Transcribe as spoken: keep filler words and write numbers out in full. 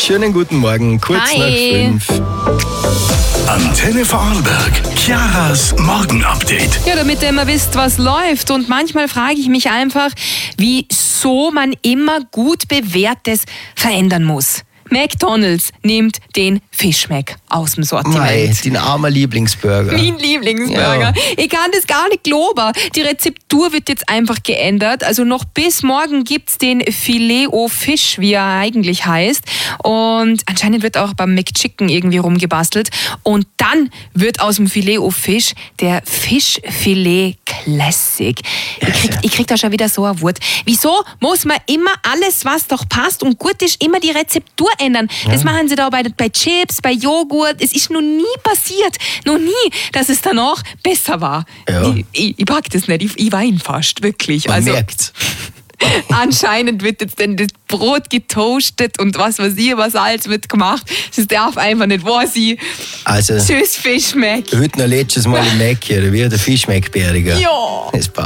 Schönen guten Morgen, kurz Hi. nach fünf. Antenne Vorarlberg, Chiaras Morgenupdate. Ja, damit ihr immer wisst, was läuft. Und manchmal frage ich mich einfach, wieso man immer gut Bewährtes verändern muss. McDonald's nimmt den Fischmeck aus dem Sortiment. Mei, dein armer Lieblingsburger. Mein Lieblingsburger. Ja. Ich kann das gar nicht glauben. Die Rezeptur wird jetzt einfach geändert. Also noch bis morgen gibt's den Filet-O-Fisch, wie er eigentlich heißt. Und anscheinend wird auch beim McChicken irgendwie rumgebastelt. Und dann wird aus dem Filet-O-Fisch der Fischfilet Classic. Ich krieg, ich krieg da schon wieder so ein Wort. Wieso muss man immer alles, was doch passt und gut ist, immer die Rezeptur ändern? Das machen sie da bei, bei Chips, bei Joghurt. Es ist noch nie passiert, noch nie, dass es danach besser war. Ja. Ich, ich, ich pack das nicht, ich, ich weine fast, wirklich. Man Also merkt's. anscheinend wird jetzt dann das Brot getoastet und was weiß ich, was alles wird gemacht. Das darf einfach nicht wahr sein. Also, Tschüss, Fischmeck. heute noch letztes Mal im Mac hier, wie der Fischmeckbäriger. Ja. Das passt.